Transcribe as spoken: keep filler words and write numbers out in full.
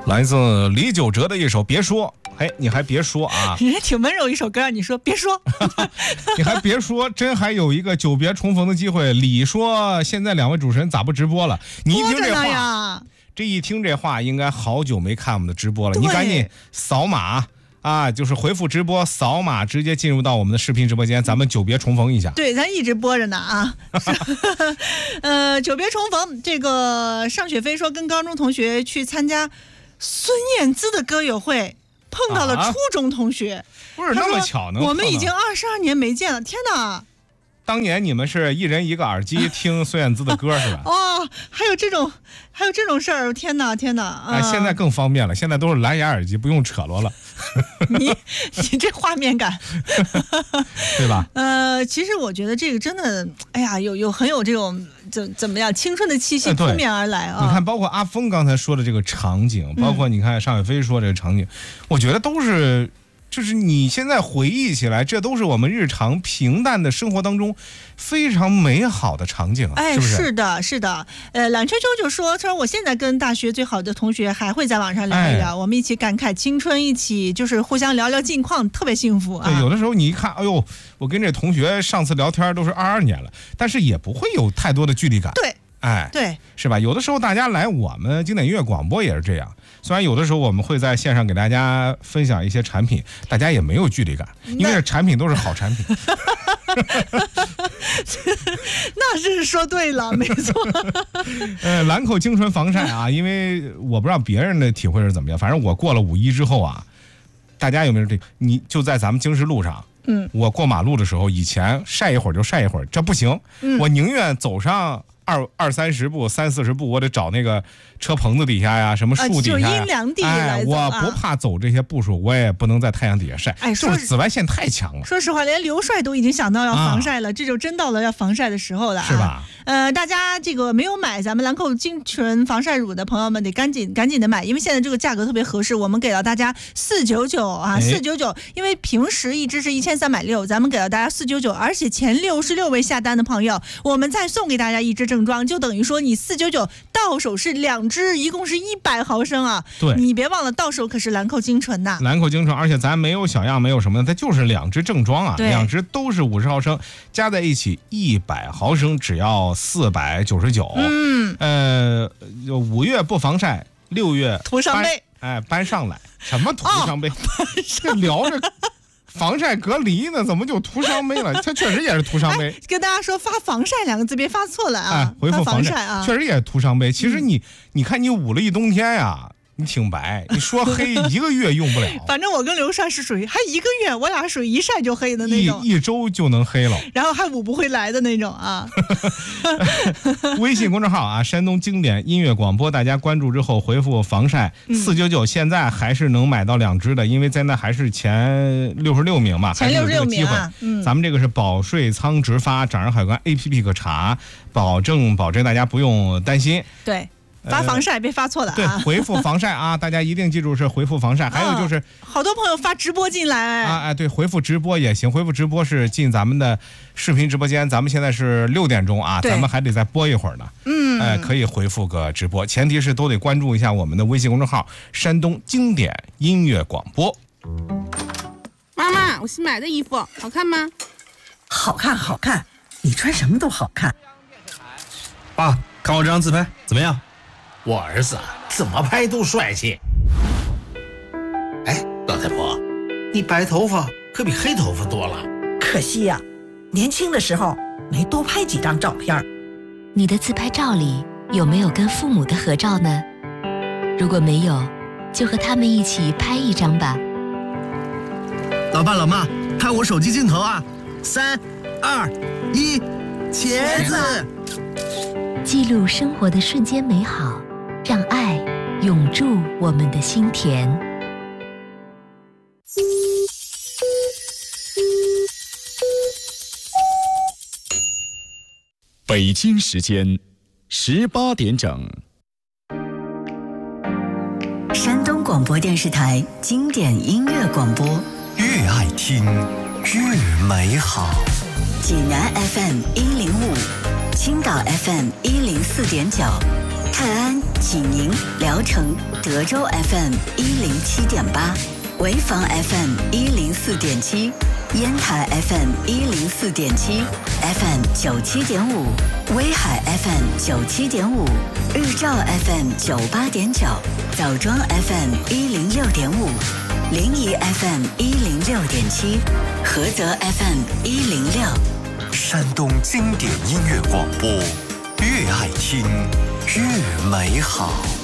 来自李玖哲的一首《别说》。哎，你还别说啊， 人家挺温柔一首歌，你说别说， 你还别说，真还有一个久别重逢的机会。李说现在两位主持人咋不直播了？你一听这话呀， 这一听这话，应该好久没看我们的直播了。你赶紧扫码啊，就是回复直播，扫码直接进入到我们的视频直播间，咱们久别重逢一下。 对，咱一直播着呢啊。呃，久别重逢，这个尚雪飞说跟高中同学去参加孙燕姿的歌友会。碰到了初中同学，啊、 不是那么巧呢。 我们已经二十二年没见了，天哪！ 当年你们是一人一个耳机听孙燕姿的歌是吧？ 哦，还有这种，还有这种事儿，天哪，天哪！ 哎、呃，现在更方便了，现在都是蓝牙耳机，不用扯罗了。 你你这画面感， 对吧？ 呃，其实我觉得这个真的，哎呀，有有很有这种怎怎么样青春的气息扑面而来啊！ 你看，包括阿峰刚才说的这个场景，包括你看尚雪飞说这个场景，嗯、我觉得都是。就是你现在回忆起来，这都是我们日常平淡的生活当中非常美好的场景啊！ 哎， 是不是？ 是的，是的。呃，懒秋秋就说：“说我现在跟大学最好的同学还会在网上聊一聊，哎、我们一起感慨青春，一起就是互相聊聊近况，特别幸福啊！” 对，有的时候你一看，哎呦，我跟这同学上次聊天都是二二年了，但是也不会有太多的距离感。 对。 哎， 对， 是吧？有的时候大家来我们经典音乐广播也是这样，虽然有的时候我们会在线上给大家分享一些产品，大家也没有距离感，因为产品都是好产品。 那是说对了，没错。 呃，兰蔻精纯防晒啊，因为我不知道别人的体会是怎么样，反正我过了五一之后啊，大家有没有这？你就在咱们京士路上。嗯，我过马路的时候，以前晒一会儿就晒一会儿，这不行，嗯、我宁愿走上。二二三十步、三四十步，我得找那个车棚子底下呀，什么树底下呀， 啊、阴凉地来走、 哎、我不怕走这些步数，我也不能在太阳底下晒。 哎， 就是紫外线太强了。 说实话，连刘帅都已经想到要防晒了，啊、这就真到了要防晒的时候了、啊， 是吧？ 呃，大家这个没有买咱们兰蔻精纯防晒乳的朋友们，得赶紧赶紧的买，因为现在这个价格特别合适，我们给到大家四九九啊，四九九，因为平时一支是一千三百六，咱们给到大家四九九，而且前六十六位下单的朋友，我们再送给大家一支正装，就等于说。你四九九到手是两支，一共是一百毫升啊！ 对， 你别忘了到手可是兰蔻精纯呐， 兰蔻精纯，而且咱没有小样，没有什么的，它就是两支正装啊，两支都是五十毫升，加在一起一百毫升只要四百九十九。嗯，呃，五月不防晒，六月涂上杯， 哎，搬上来，什么涂上杯？哦、这聊着。防晒隔离呢，怎么就涂伤杯了？它确实也是涂伤杯。 哎、跟大家说发防晒两个字别发错了啊！ 哎，回复防晒啊， 确实也是涂伤杯。其实你、嗯、你看你捂了一冬天呀。你挺白，你说黑一个月用不了。 反正我跟刘帅是属于还一个月，我俩属于一晒就黑的那种， 一一周就能黑了， 然后还捂不回来的那种啊。 微信公众号啊，山东经典音乐广播，大家关注之后回复防晒四九九，现在还是能买到两支的，因为在那还是前六十六名嘛， 前六十六名啊。 嗯，咱们这个是保税仓直发，掌上海关 A P P 可查，保证保证大家不用担心。 对。发防晒、呃、别发错了啊！ 对，回复防晒啊，大家一定记住是回复防晒。还有就是、哦， 好多朋友发直播进来啊，哎，对，回复直播也行，回复直播是进咱们的视频直播间。咱们现在是六点钟啊，咱们还得再播一会儿呢。嗯，哎、呃，可以回复个直播，前提是都得关注一下我们的微信公众号“山东经典音乐广播”。 妈妈，我新买的衣服好看吗？ 好看，好看，你穿什么都好看。 爸，看我这张自拍怎么样？ 我儿子怎么拍都帅气。哎，老太婆，你白头发可比黑头发多了。 可惜呀、啊，年轻的时候没多拍几张照片。 你的自拍照里有没有跟父母的合照呢？如果没有，就和他们一起拍一张吧。 老爸老妈，看我手机镜头啊！三、二、一，茄子。 记录生活的瞬间美好。让爱永驻我们的心田。 北京时间十八点整。 山东广播电视台经典音乐广播， 越爱听越美好。 济南 F M 一零五，青岛 F M 一零四点九，泰安济宁、聊城、德州 F M 一零七点八，潍坊 F M 一零四点七，烟台 F M 一零四点七 ，F M 九七点五，威海 F M 九七点五，日照 F M 九八点九，枣庄 F M 一零六点五，临沂 F M 一零六点七，菏泽 F M 一零六。 山东经典音乐广播，越爱听越美好。